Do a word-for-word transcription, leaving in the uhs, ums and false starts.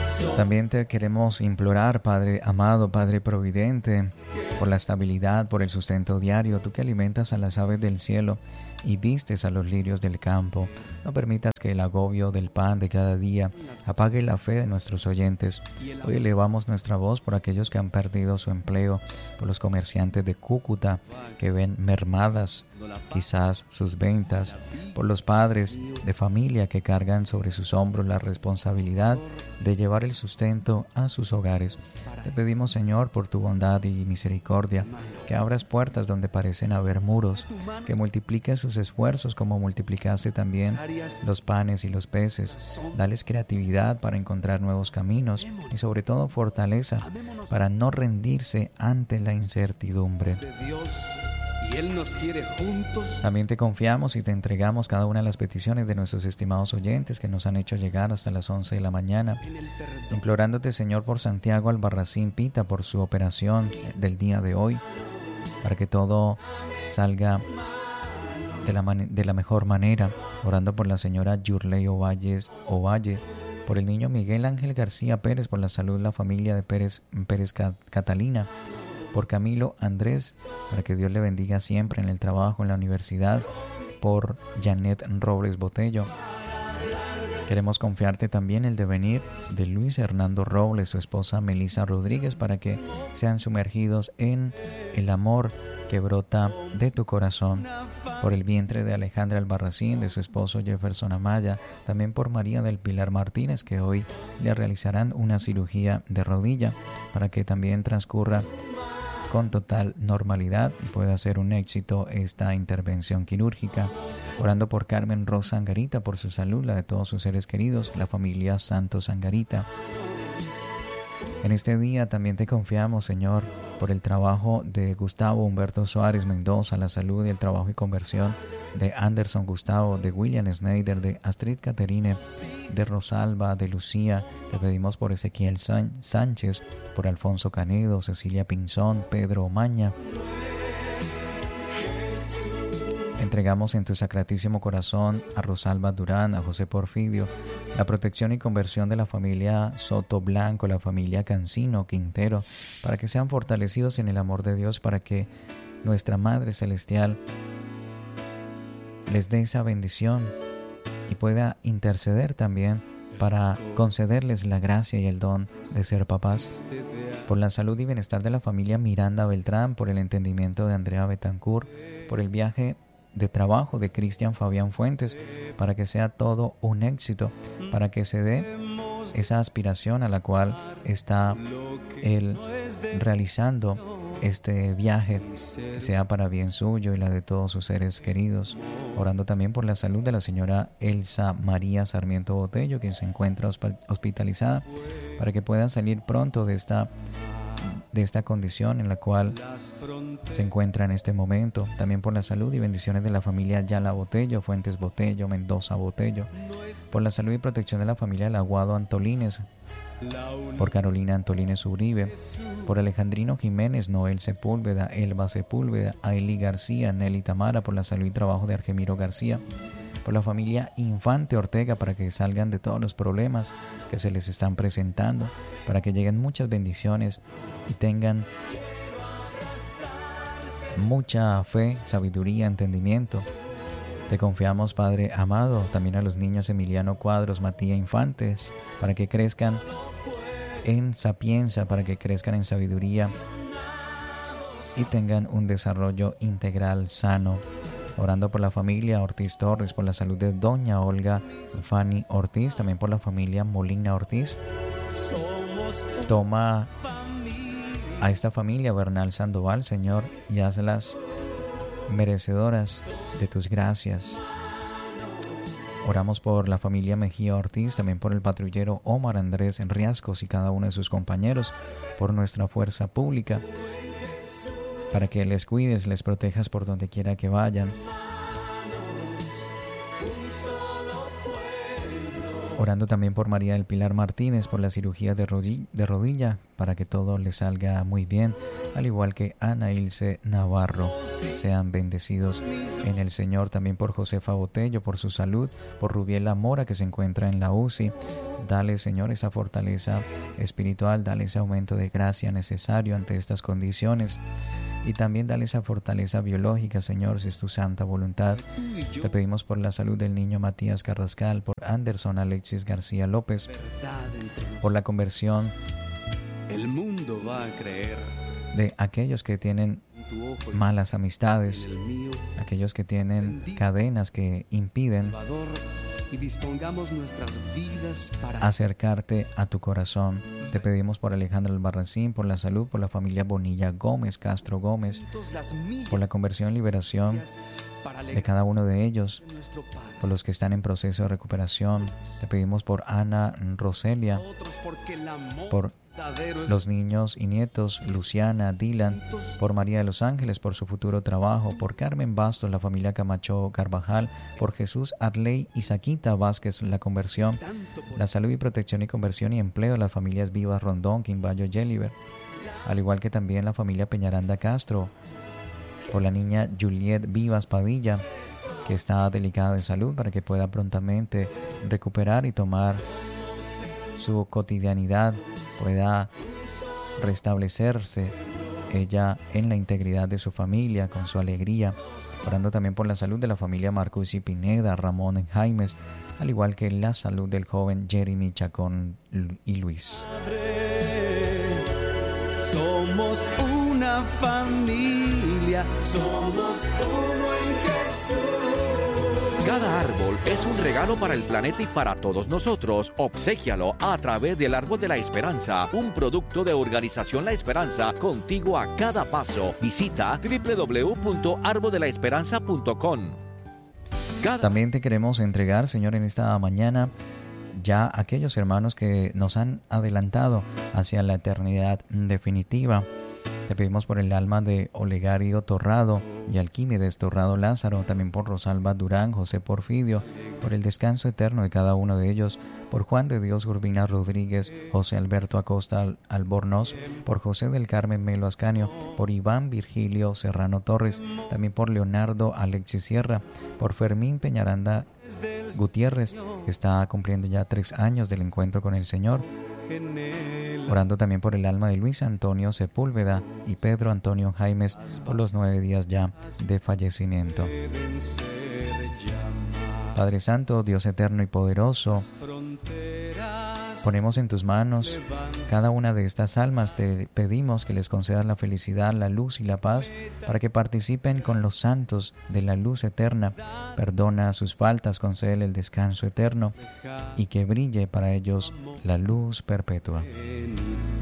También te queremos implorar, Padre amado, Padre providente, por la estabilidad, por el sustento diario, tú que alimentas a las aves del cielo y vistes a los lirios del campo. No permitas que el agobio del pan de cada día apague la fe de nuestros oyentes. Hoy elevamos nuestra voz por aquellos que han perdido su empleo, por los comerciantes de Cúcuta que ven mermadas quizás sus ventas, por los padres de familia que cargan sobre sus hombros la responsabilidad de llevar el sustento a sus hogares. Te pedimos, Señor, por tu bondad y misericordia, que abras puertas donde parecen haber muros, que multipliques sus esfuerzos como multiplicaste también los panes y los peces. Dales creatividad para encontrar nuevos caminos y sobre todo fortaleza para no rendirse ante la incertidumbre. Y Él nos quiere juntos. También te confiamos y te entregamos cada una de las peticiones de nuestros estimados oyentes que nos han hecho llegar hasta las once de la mañana, implorándote, Señor, por Santiago Albarracín Pita, por su operación del día de hoy, para que todo salga de la, man- de la mejor manera, orando por la señora Yurley Ovalles Ovalle, por el niño Miguel Ángel García Pérez, por la salud de la familia de Pérez, Pérez Catalina, por Camilo Andrés, para que Dios le bendiga siempre en el trabajo, en la universidad, por Janet Robles Botello. Queremos confiarte también el devenir de Luis Hernando Robles, su esposa Melissa Rodríguez, para que sean sumergidos en el amor que brota de tu corazón, por el vientre de Alejandra Albarracín, de su esposo Jefferson Amaya, también por María del Pilar Martínez, que hoy le realizarán una cirugía de rodilla, para que también transcurra con total normalidad y pueda ser un éxito esta intervención quirúrgica. Orando por Carmen Rosa Angarita, por su salud, la de todos sus seres queridos, la familia Santos Angarita. En este día también te confiamos, Señor, por el trabajo de Gustavo Humberto Suárez Mendoza, la salud y el trabajo y conversión de Anderson Gustavo, de William Snyder, de Astrid Caterine, de Rosalba, de Lucía. Te pedimos por Ezequiel Sánchez, por Alfonso Canedo, Cecilia Pinzón, Pedro Omaña. Entregamos en tu sacratísimo corazón a Rosalba Durán, a José Porfidio, la protección y conversión de la familia Soto Blanco, la familia Cancino Quintero, para que sean fortalecidos en el amor de Dios, para que nuestra Madre Celestial les dé esa bendición y pueda interceder también para concederles la gracia y el don de ser papás. Por la salud y bienestar de la familia Miranda Beltrán, por el entendimiento de Andrea Betancourt, por el viaje de trabajo de Cristian Fabián Fuentes, para que sea todo un éxito, para que se dé esa aspiración a la cual está él realizando este viaje, que sea para bien suyo y la de todos sus seres queridos. Orando también por la salud de la señora Elsa María Sarmiento Botello, quien se encuentra hospitalizada, para que pueda salir pronto de esta de esta condición en la cual se encuentra en este momento. También por la salud y bendiciones de la familia Yala Botello, Fuentes Botello, Mendoza Botello, por la salud y protección de la familia Laguado Antolines, por Carolina Antolines Uribe, por Alejandrino Jiménez, Noel Sepúlveda, Elba Sepúlveda, Ailey García, Nelly Tamara, por la salud y trabajo de Argemiro García, por la familia Infante Ortega, para que salgan de todos los problemas que se les están presentando, para que lleguen muchas bendiciones y tengan mucha fe, sabiduría, entendimiento. Te confiamos, Padre amado, también a los niños Emiliano Cuadros, Matías Infantes, para que crezcan en sapienza, para que crezcan en sabiduría y tengan un desarrollo integral sano. Orando por la familia Ortiz Torres, por la salud de Doña Olga Fanny Ortiz, también por la familia Molina Ortiz. Toma a esta familia Bernal Sandoval, Señor, y hazlas merecedoras de tus gracias. Oramos por la familia Mejía Ortiz, también por el patrullero Omar Andrés Riascos y cada uno de sus compañeros, por nuestra fuerza pública, para que les cuides, les protejas por donde quiera que vayan. Orando también por María del Pilar Martínez, por la cirugía de rodilla, de rodilla, para que todo le salga muy bien, al igual que Ana Ilse Navarro. Sean bendecidos en el Señor. También por Josefa Botello, por su salud, por Rubiela Mora, que se encuentra en la U C I. Dale, Señor, esa fortaleza espiritual, dale ese aumento de gracia necesario ante estas condiciones. Y también dale esa fortaleza biológica, Señor, si es tu santa voluntad. Te pedimos por la salud del niño Matías Carrascal, por Anderson Alexis García López, por la conversión el mundo va a creer de aquellos que tienen malas amistades, aquellos que tienen cadenas que impiden y dispongamos nuestras vidas para acercarte a tu corazón. Te pedimos por Alejandra Albarracín, por la salud, por la familia Bonilla Gómez, Castro Gómez, por la conversión y liberación de cada uno de ellos, por los que están en proceso de recuperación. Te pedimos por Ana Roselia, por los niños y nietos, Luciana, Dylan, por María de los Ángeles, por su futuro trabajo, por Carmen Bastos, la familia Camacho Carvajal, por Jesús Arley y Saquita Vázquez, la conversión, la salud y protección y conversión y empleo, las familias Vivas Rondón, Quimbayo, Yeliver, al igual que también la familia Peñaranda Castro, por la niña Juliet Vivas Padilla, que está delicada de salud, para que pueda prontamente recuperar y tomar su cotidianidad, pueda restablecerse ella en la integridad de su familia, con su alegría. Orando también por la salud de la familia Marcus y Pineda, Ramón Jaimes, al igual que la salud del joven Jeremy Chacón y Luis. Somos una familia, somos uno en Jesús. Cada árbol es un regalo para el planeta y para todos nosotros. Obséquialo a través del Árbol de la Esperanza, un producto de Organización La Esperanza, contigo a cada paso. Visita doble u doble u doble u punto árbol de la esperanza punto com. Cada... También te queremos entregar, Señor, en esta mañana ya aquellos hermanos que nos han adelantado hacia la eternidad definitiva. Te pedimos por el alma de Olegario Torrado y Alquímedes Torrado Lázaro, también por Rosalba Durán, José Porfidio, por el descanso eterno de cada uno de ellos, por Juan de Dios Urbina Rodríguez, José Alberto Acosta Albornoz, por José del Carmen Melo Ascanio, por Iván Virgilio Serrano Torres, también por Leonardo Alexis Sierra, por Fermín Peñaranda Gutiérrez, que está cumpliendo ya tres años del encuentro con el Señor. Orando también por el alma de Luis Antonio Sepúlveda y Pedro Antonio Jaimes por los nueve días ya de fallecimiento. Padre Santo, Dios eterno y poderoso, ponemos en tus manos cada una de estas almas. Te pedimos que les concedas la felicidad, la luz y la paz para que participen con los santos de la luz eterna. Perdona sus faltas, concédele el descanso eterno y que brille para ellos la luz perpetua.